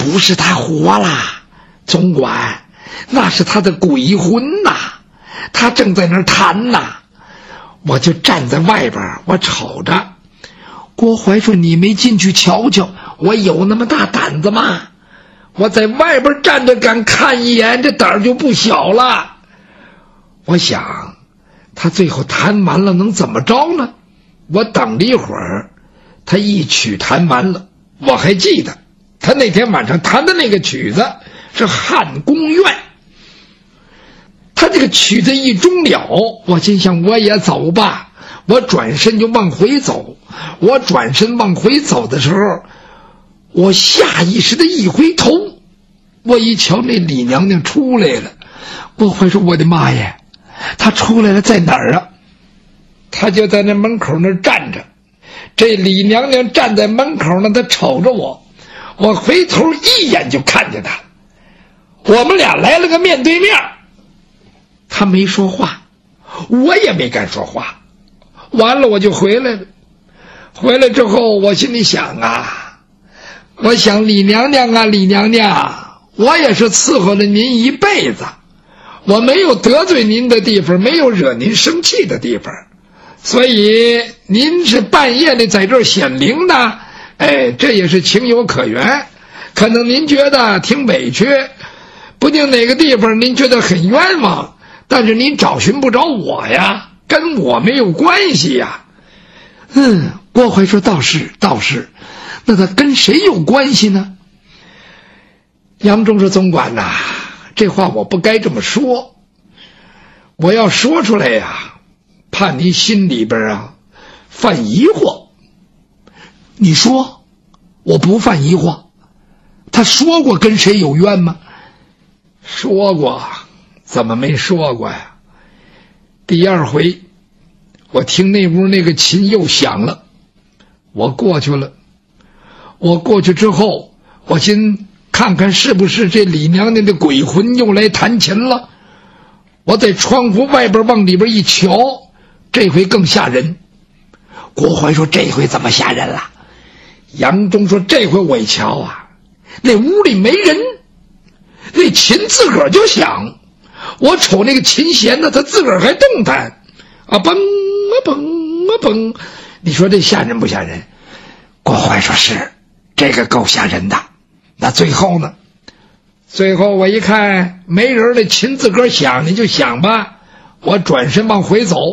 不是他活了，总管，那是他的鬼魂呐，他正在那儿弹呐。我就站在外边，我瞅着。郭槐说：“你没进去瞧瞧？我有那么大胆子吗？我在外边站着敢看一眼，这胆儿就不小了。”我想，他最后弹完了能怎么着呢？我等了一会儿，他一曲弹完了。我还记得他那天晚上弹的那个曲子是《汉宫怨》。他这个曲子一终了，我心想我也走吧，我转身就往回走。我转身往回走的时候，我下意识的一回头，我一瞧那李娘娘出来了。郭槐说：“我的妈呀，她出来了，在哪儿啊？”她就在那门口那站着。这李娘娘站在门口呢，她瞅着我，我回头一眼就看见她，我们俩来了个面对面。她没说话，我也没敢说话。完了我就回来了。回来之后我心里想啊，我想李娘娘啊，李娘娘，我也是伺候了您一辈子，我没有得罪您的地方，没有惹您生气的地方，所以您是半夜里在这儿显灵呢，这也是情有可原。可能您觉得挺委屈，不定哪个地方您觉得很冤枉，但是您找寻不着我呀，跟我没有关系呀。郭槐说：“倒是，那他跟谁有关系呢？”杨忠说：“总管呐，这话我不该这么说，我要说出来呀，怕您心里边啊犯疑惑。你说，我不犯疑惑。他说过跟谁有冤吗？”说过，怎么没说过呀？第二回，我听那屋那个琴又响了。我过去了，我过去之后，我先看看是不是这李娘娘的鬼魂又来弹琴了。我在窗户外边往里边一瞧，这回更吓人。郭槐说：“这回怎么吓人了？”杨忠说：“这回我一瞧啊，那屋里没人，那琴自个儿就响。我瞅那个琴弦呢，它自个儿还动弹啊，嘣啊嘣啊嘣。你说这吓人不吓人？”郭槐说：“是，这个够吓人的。”那最后呢？最后我一看没人了，琴自个儿响，你就响吧。我转身往回走，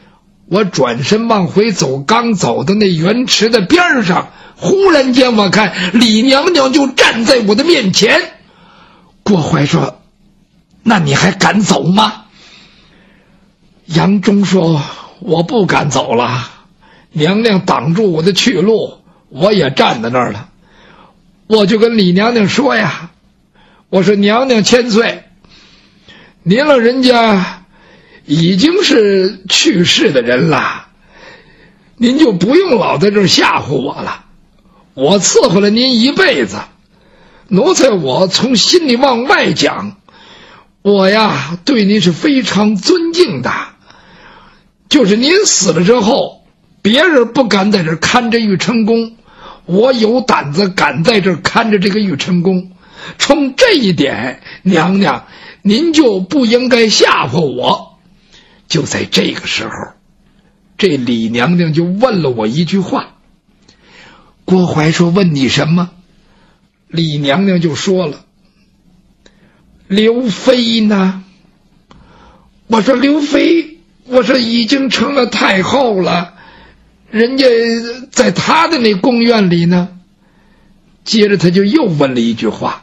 刚走到那圆池的边上，忽然间我看李娘娘就站在我的面前。郭槐说：“那你还敢走吗？”杨忠说：“我不敢走了，娘娘挡住我的去路，我也站在那儿了。我就跟李娘娘说呀，我说娘娘千岁，您老人家已经是去世的人了，您就不用老在这儿吓唬我了。我伺候了您一辈子，奴才我从心里往外讲，我呀对您是非常尊敬的。就是您死了之后，别人不敢在这儿看着玉成宫，我有胆子敢在这儿看着这个玉成宫。从这一点，娘娘您就不应该吓唬我。”就在这个时候，这李娘娘就问了我一句话。郭槐说：“问你什么？”李娘娘就说了：“刘妃呢？”我说：“刘妃，我说已经成了太后了，人家在她的那宫院里呢。”接着他就又问了一句话：“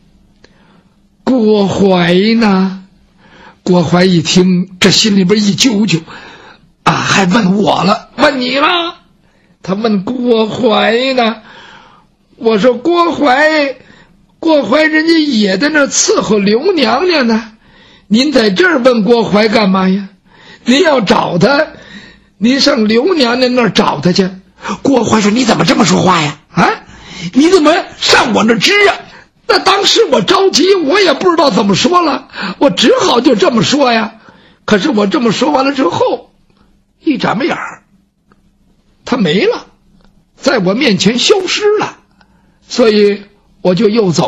郭槐呢？”郭槐一听，这心里边一揪揪啊，还问我了，问你了。他问郭槐呢，我说郭槐人家也在那伺候刘娘娘呢，您在这儿问郭槐干嘛呀？您要找他，您上刘娘娘那儿找他去。郭槐说：“你怎么这么说话呀？啊，你怎么上我那儿支啊？”那当时我着急，我也不知道怎么说了，我只好就这么说呀。可是我这么说完了之后，一眨巴眼儿，他没了，在我面前消失了，所以我就又走